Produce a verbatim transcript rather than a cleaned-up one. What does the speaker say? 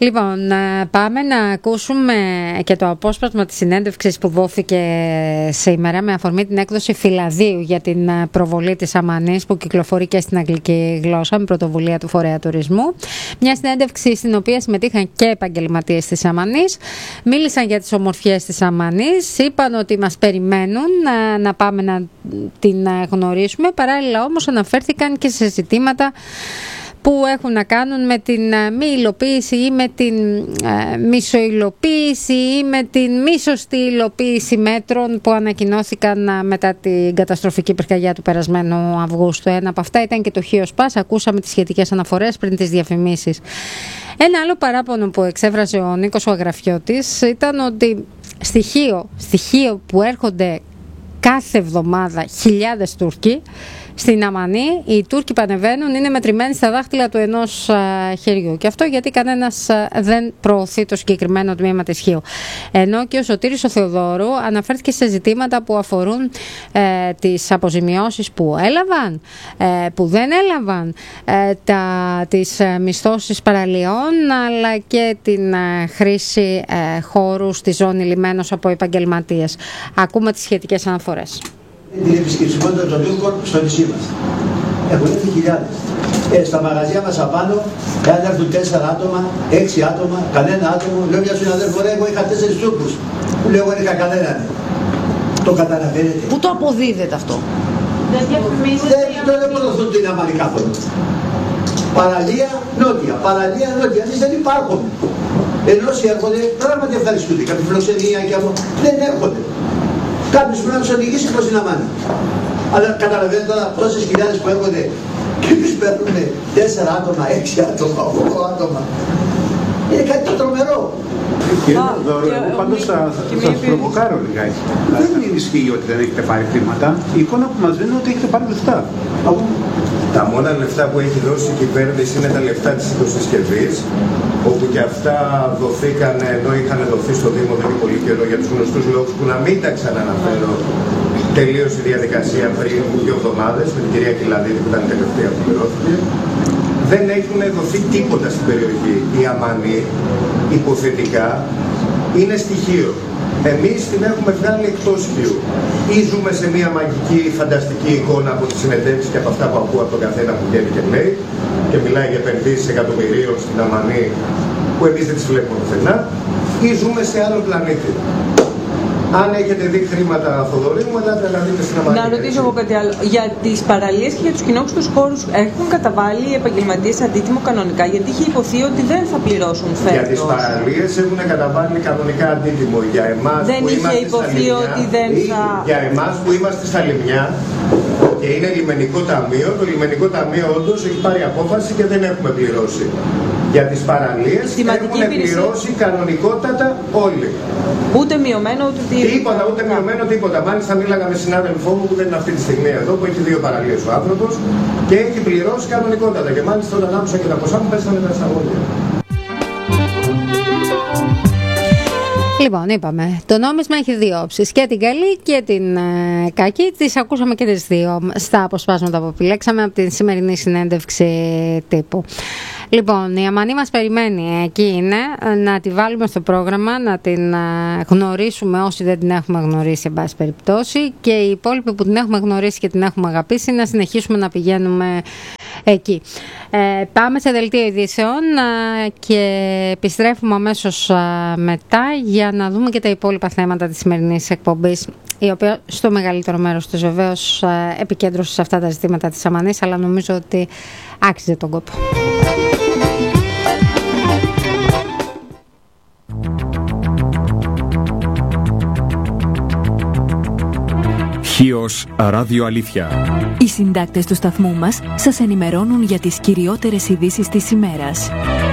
Λοιπόν, πάμε να ακούσουμε και το απόσπασμα της συνέντευξης που δόθηκε σήμερα με αφορμή την έκδοση φυλαδίου για την προβολή της Αμανής που κυκλοφορεί και στην αγγλική γλώσσα με πρωτοβουλία του Φορέα Τουρισμού. Μια συνέντευξη στην οποία συμμετείχαν και επαγγελματίες της Αμανής. Μίλησαν για τις ομορφιές της Αμανής, είπαν ότι μας περιμένουν να, να πάμε να την γνωρίσουμε. Παράλληλα όμως αναφέρθηκαν και σε ζητήματα που έχουν να κάνουν με την μη υλοποίηση ή με την ε, μισουλοποίηση ή με την μη σωστή υλοποίηση μέτρων που ανακοινώθηκαν ε, μετά την καταστροφική πυρκαγιά του περασμένου Αυγούστου. Ένα από αυτά ήταν και το Χίος-Πας. Ακούσαμε τις σχετικές αναφορές πριν τις διαφημίσεις. Ένα άλλο παράπονο που εξέφρασε ο Νίκος ο Αγραφιώτης ήταν ότι στοιχείο, στοιχείο που έρχονται κάθε εβδομάδα χιλιάδες Τούρκοι στην Αμανή, οι Τούρκοι που ανεβαίνουν είναι μετρημένοι στα δάχτυλα του ενός α, χεριού. Και αυτό γιατί κανένας α, δεν προωθεί το συγκεκριμένο τμήμα της Χίου. Ενώ και ο Σωτήρης ο Θεοδόρου αναφέρθηκε σε ζητήματα που αφορούν ε, τις αποζημιώσεις που έλαβαν, ε, που δεν έλαβαν, ε, τα, τις ε, μισθώσεις παραλιών, αλλά και την ε, χρήση ε, χώρου στη ζώνη λιμένος από επαγγελματίες. Ακούμε τις σχετικές αναφορές. Την επισκεψιμότητα των Τούρκων στο νησί μας. Έχουν έρθει χιλιάδες. Ε, στα μαγαζιά μας απάνω, εάν έρθουν τέσσερα άτομα, έξι άτομα, κανένα άτομο, λέω για συναδέλφο, ρε, εγώ είχα τέσσερις Τούρκους. Που λέω, εγώ είχα κανέναν. Το καταλαβαίνετε. Πού το αποδίδεται αυτό? Δεν δεν προωθούν την Αμανή καθόλου. Παραλία νότια, παραλία νότια. Εμείς δεν υπάρχουμε. Ενώ όσοι έρχονται, πράγματι ευχαριστούνται. Κάποιοι φιλοξενία και από. Δεν έρχονται. Κάποιος πρέπει να τους οδηγήσει προς την Αμάνη. Αλλά καταλαβαίνετε τώρα τόσες χιλιάδες που έρχονται και εμείς παίρνουν τέσσερα άτομα, έξι άτομα, οκτώ άτομα. Είναι κάτι το τρομερό. Κύριε Δώρο, εγώ πάντως θα σας προβοκάρω λιγάκι. Δεν ισχύει ότι δεν έχετε πάρει χρήματα. Η εικόνα που μας δίνει είναι ότι έχετε πάρει λεφτά. Τα μόνα λεφτά που έχει δώσει η κυβέρνηση είναι τα λεφτά της οικοσυσκευής, όπου και αυτά δοθήκαν ενώ είχαν δοθεί στο Δήμο εδώ και πολύ καιρό για τους γνωστούς λόγους που να μην τα ξαναναφέρω. Τελείωσε η διαδικασία πριν δύο εβδομάδες με την κυρία Κυλαδίδη που ήταν η τελευταία που πληρώθηκε. Δεν έχουν δοθεί τίποτα στην περιοχή. Η Αμανή υποθετικά είναι στοιχείο. Εμείς την έχουμε βγάλει εκτός χείου. Ή ζούμε σε μια μαγική, φανταστική εικόνα από τις συνεντεύξεις και από αυτά που ακούω από τον καθένα που βγαίνει και λέει και μιλάει για επενδύσεις εκατομμυρίων στην Αμανή που εμείς δεν τις βλέπουμε πουθενά, ή ζούμε σε άλλο πλανήτη. Αν έχετε δει χρήματα Θοδωρή μου, ελάτε να δείτε στην Αμανή. Να ρωτήσω εγώ κάτι άλλο. Για τις παραλίες και για τους κοινόχρηστους χώρους έχουν καταβάλει οι επαγγελματίες αντίτιμο κανονικά? Γιατί είχε υποθεί ότι δεν θα πληρώσουν φέτος. Για τις παραλίες έχουν καταβάλει κανονικά αντίτιμο. Για εμάς δεν που είχε είμαστε υποθεί στα ότι δεν θα. Για εμάς που είμαστε στα λιμιά και είναι λιμενικό ταμείο, το λιμενικό ταμείο όντως έχει πάρει απόφαση και δεν έχουμε πληρώσει. Για τις παραλίες έχουν πληρώσει κανονικότατα όλοι. Ούτε μειωμένο ούτε τίποτα. Τίποτα, ούτε μειωμένο τίποτα. Μάλιστα μίλαγα με συνάδελφό μου που δεν είναι αυτή τη στιγμή εδώ, που έχει δύο παραλίες ο άνθρωπος και έχει πληρώσει κανονικότατα. Και μάλιστα όταν άκουσα και τα ποσά μου πέσανε τα σταγόνια. Λοιπόν, είπαμε, το νόμισμα έχει δύο όψεις, και την καλή και την ε, κακή. Τις ακούσαμε και τις δύο στα αποσπάσματα που επιλέξαμε από τη σημερινή συνέντευξη τύπου. Λοιπόν, η Αμανή μας περιμένει, εκεί είναι, να τη βάλουμε στο πρόγραμμα, να την γνωρίσουμε όσοι δεν την έχουμε γνωρίσει, εν πάση περιπτώσει, και οι υπόλοιποι που την έχουμε γνωρίσει και την έχουμε αγαπήσει, να συνεχίσουμε να πηγαίνουμε εκεί. Ε, πάμε σε δελτίο ειδήσεων ε, και επιστρέφουμε αμέσως ε, μετά για να δούμε και τα υπόλοιπα θέματα της σημερινής εκπομπής, η οποία στο μεγαλύτερο μέρος της βεβαίως ε, επικέντρωσε σε αυτά τα ζητήματα της Αμανής, αλλά νομίζω ότι άξιζε τον κόπο. Χίος Ράδιο Αλήθεια. Οι συντάκτες του σταθμού μας σας ενημερώνουν για τις κυριότερες ειδήσεις της ημέρας.